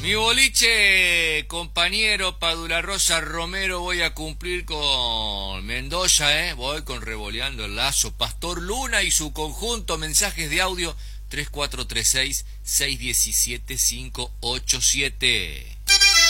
Mi boliche, compañero Padula Rosa Romero, voy a cumplir con Mendoza, voy con Revoleando el Lazo, Pastor Luna y su conjunto, mensajes de audio 3436-617-587.